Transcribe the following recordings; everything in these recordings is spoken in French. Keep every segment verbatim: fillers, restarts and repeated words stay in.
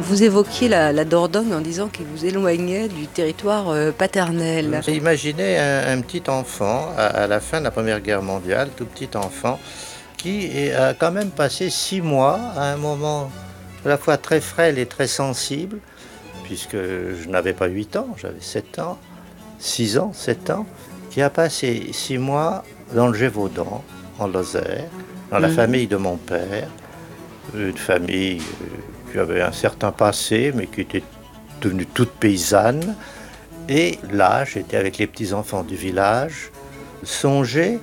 Vous évoquiez la, la Dordogne en disant qu'il vous éloignait du territoire euh, paternel. J'ai imaginé un, un petit enfant à, à la fin de la Première Guerre mondiale, tout petit enfant, qui est- a quand même passé six mois à un moment à la fois très frêle et très sensible, puisque je n'avais pas huit ans, j'avais sept ans, six ans, sept ans, qui a passé six mois dans le Gévaudan, en Lozère, dans la Mhm. famille de mon père, une famille euh, qui avait un certain passé, mais qui était devenue toute paysanne. Et là, j'étais avec les petits-enfants du village, songer,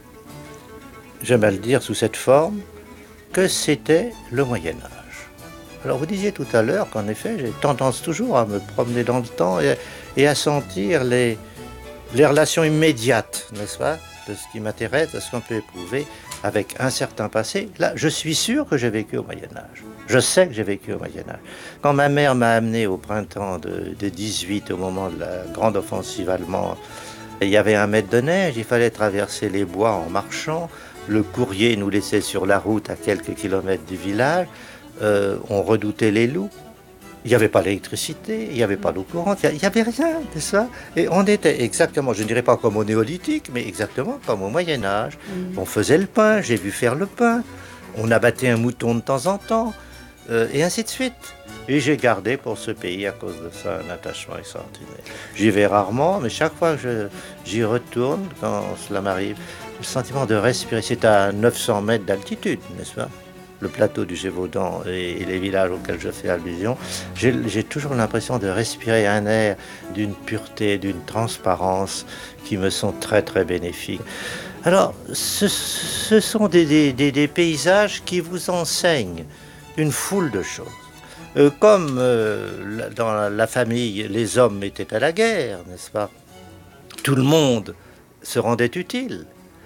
j'aime à le dire sous cette forme, que c'était le Moyen-Âge. Alors vous disiez tout à l'heure qu'en effet, j'ai tendance toujours à me promener dans le temps et, et à sentir les, les relations immédiates, n'est-ce pas, de ce qui m'intéresse, de ce qu'on peut éprouver avec un certain passé. Là, je suis sûr que j'ai vécu au Moyen-Âge. Je sais que j'ai vécu au Moyen-Âge. Quand ma mère m'a amené au printemps de, de dix-huit, au moment de la grande offensive allemande, il y avait un mètre de neige, il fallait traverser les bois en marchant. Le courrier nous laissait sur la route à quelques kilomètres du village. Euh, on redoutait les loups. Il n'y avait pas l'électricité, il n'y avait pas l'eau courante, il n'y avait rien de ça. Et on était exactement, je ne dirais pas comme au néolithique, mais exactement comme au Moyen-Âge. Mhm. On faisait le pain, j'ai vu faire le pain. On abattait un mouton de temps en temps, euh, et ainsi de suite. Et j'ai gardé pour ce pays, à cause de ça, un attachement extraordinaire. J'y vais rarement, mais chaque fois que je- j'y retourne, quand cela m'arrive, le sentiment de respirer, c'est à neuf cents mètres d'altitude, n'est-ce pas? Le plateau du Gévaudan et, et les villages auxquels je fais allusion, j'ai j'ai toujours l'impression de respirer un air d'une pureté, d'une transparence qui me sont très très bénéfiques. Alors, ce, ce sont des, des- des- des paysages qui vous enseignent une foule de choses. Euh, comme euh, la- dans la, la famille, les hommes étaient à la guerre, n'est-ce pas? Tout le monde se rendait utile.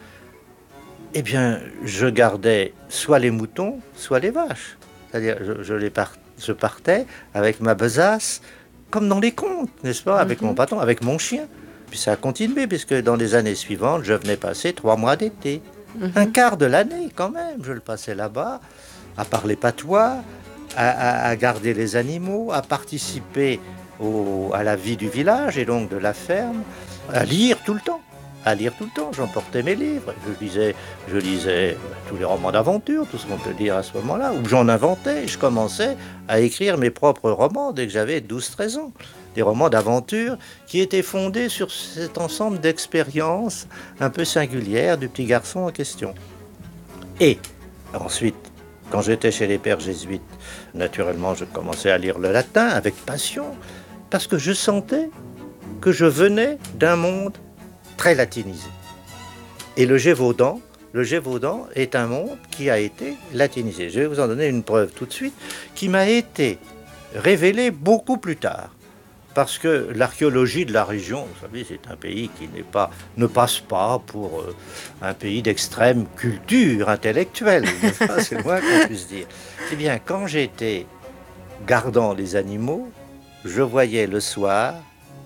Eh bien, je gardais soit les moutons, soit les vaches. C'est-à-dire, je, je les par- je partais avec ma besace, comme dans les contes, n'est-ce pas? Avec mon Mhm. patron, avec mon chien. Puis ça a continué, puisque dans les années suivantes, je venais passer trois mois d'été. Un Mhm. quart de l'année, quand même, je le passais là-bas, à parler patois, à, à- à garder les animaux, à participer au- à la vie du village et donc de la ferme, à lire tout le temps. À lire tout le temps, j'emportais mes livres, je lisais, je lisais bah, tous les romans d'aventure, tout ce qu'on peut dire à ce moment-là, ou j'en inventais, je commençais à écrire mes propres romans dès que j'avais douze treize ans. Des romans d'aventure qui étaient fondés sur cet ensemble d'expériences un peu singulières du petit garçon en question. Et ensuite, quand j'étais chez les pères jésuites, naturellement, je commençais à lire le latin avec passion, parce que je sentais que je venais d'un monde très latinisé. Et le Gévaudan, le Gévaudan est un monde qui a été latinisé. Je vais vous en donner une preuve tout de suite, qui m'a été révélée beaucoup plus tard. Parce que l'archéologie de la région, vous savez, c'est un pays qui n'est pas, ne passe pas pour euh, un pays d'extrême culture intellectuelle, n'est-ce pas? C'est le moins qu'on puisse dire. Eh bien, quand j'étais gardant les animaux, je voyais le soir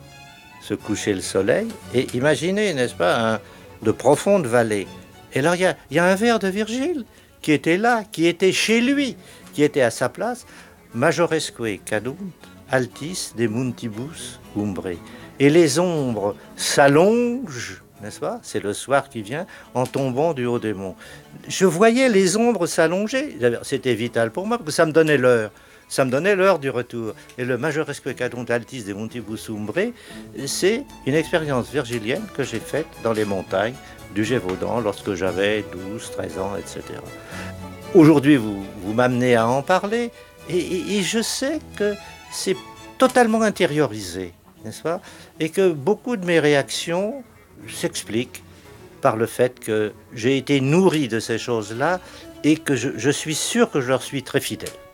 se coucher le soleil, et imaginez, n'est-ce pas, un- de profondes vallées. Et alors, il y a, il y a un vers de Virgile qui était là, qui était chez lui, qui était à sa place. Majoresque cadunt altis de muntibus umbre. Et les ombres s'allongent, n'est-ce pas? C'est le soir qui vient, en tombant du haut des monts. Je voyais les ombres s'allonger. C'était vital pour moi, parce que ça me donnait l'heure. Ça me donnait l'heure du retour. Et le Majoresque cadunt altis de muntibus umbre, c'est une expérience virgilienne que j'ai faite dans les montagnes du Gévaudan lorsque j'avais douze, treize ans, et cetera. Aujourd'hui, vous, vous m'amenez à en parler, et, et- et je sais que c'est totalement intériorisé, n'est-ce pas? Et que beaucoup de mes réactions s'expliquent par le fait que j'ai été nourri de ces choses-là et que je, je suis sûr que je leur suis très fidèle.